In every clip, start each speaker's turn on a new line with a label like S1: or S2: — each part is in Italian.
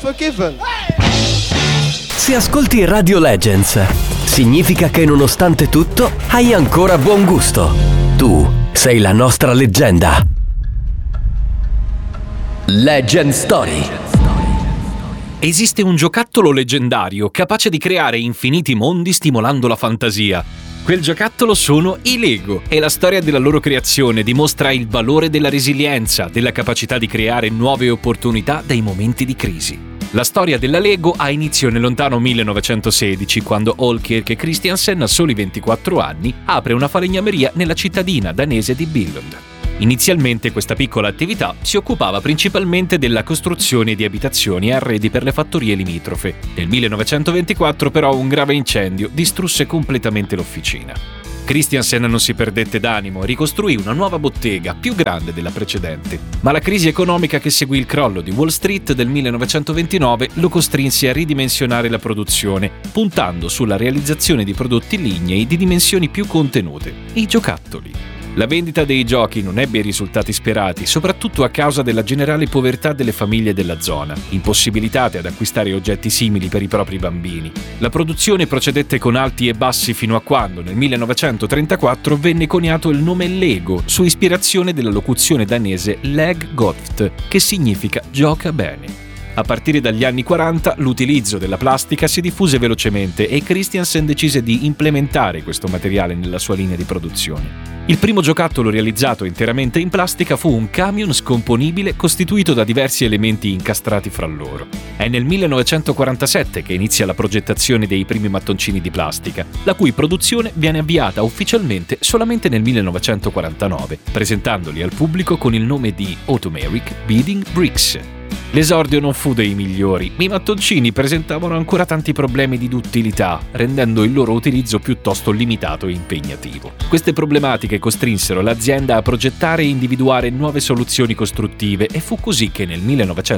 S1: forgiven.
S2: Se ascolti Radio Legends, significa che nonostante tutto hai ancora buon gusto. Tu sei la nostra leggenda. Legend Story.
S3: Esiste un giocattolo leggendario capace di creare infiniti mondi stimolando la fantasia. Quel giocattolo sono i Lego e la storia della loro creazione dimostra il valore della resilienza, della capacità di creare nuove opportunità dai momenti di crisi. La storia della Lego ha inizio nel lontano 1916, quando Holkirk Christiansen, a soli 24 anni, apre una falegnameria nella cittadina danese di Billund. Inizialmente questa piccola attività si occupava principalmente della costruzione di abitazioni e arredi per le fattorie limitrofe. Nel 1924 però un grave incendio distrusse completamente l'officina. Christiansen non si perdette d'animo e ricostruì una nuova bottega più grande della precedente, ma la crisi economica che seguì il crollo di Wall Street del 1929 lo costrinse a ridimensionare la produzione, puntando sulla realizzazione di prodotti lignei di dimensioni più contenute, i giocattoli. La vendita dei giochi non ebbe i risultati sperati, soprattutto a causa della generale povertà delle famiglie della zona, impossibilitate ad acquistare oggetti simili per i propri bambini. La produzione procedette con alti e bassi fino a quando, nel 1934, venne coniato il nome Lego, su ispirazione della locuzione danese Leg Godt, che significa gioca bene. A partire dagli anni 40 l'utilizzo della plastica si diffuse velocemente e Christiansen decise di implementare questo materiale nella sua linea di produzione. Il primo giocattolo realizzato interamente in plastica fu un camion scomponibile costituito da diversi elementi incastrati fra loro. È nel 1947 che inizia la progettazione dei primi mattoncini di plastica, la cui produzione viene avviata ufficialmente solamente nel 1949, presentandoli al pubblico con il nome di Automeric Bidding Bricks. L'esordio non fu dei migliori, i mattoncini presentavano ancora tanti problemi di duttilità, rendendo il loro utilizzo piuttosto limitato e impegnativo. Queste problematiche costrinsero l'azienda a progettare e individuare nuove soluzioni costruttive e fu così che nel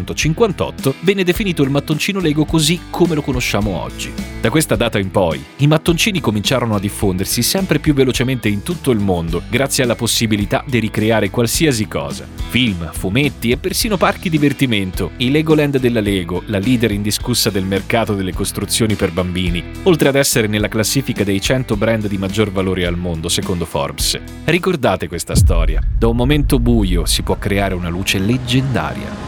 S3: 1958 venne definito il mattoncino Lego così come lo conosciamo oggi. Da questa data in poi, i mattoncini cominciarono a diffondersi sempre più velocemente in tutto il mondo grazie alla possibilità di ricreare qualsiasi cosa. Film, fumetti e persino parchi divertimento. I Legoland della Lego, la leader indiscussa del mercato delle costruzioni per bambini, oltre ad essere nella classifica dei 100 brand di maggior valore al mondo secondo Forbes. Ricordate questa storia. Da un momento buio si può creare una luce leggendaria.